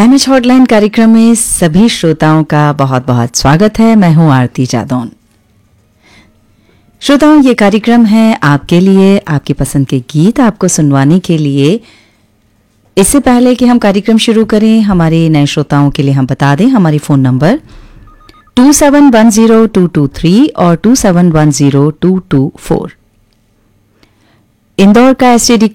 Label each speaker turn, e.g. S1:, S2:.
S1: MH hotline कार्यक्रम में सभी श्रोताओं का बहुत बहुत स्वागत है। मैं हूं आरती जादौन। श्रोताओं, ये कार्यक्रम है आपके लिए, आपकी पसंद के गीत आपको सुनवाने के लिए। इससे पहले कि हम कार्यक्रम शुरू करें, हमारे नए श्रोताओं के लिए हम बता दें हमारे फोन नंबर 27102223 और 27102224। इंदौर का एसटीडी